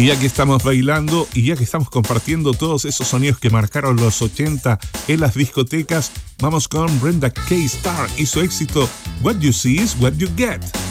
Y ya que estamos bailando y ya que estamos compartiendo todos esos sonidos que marcaron los 80 en las discotecas, vamos con Brenda K. Starr y su éxito What You See Is What You Get.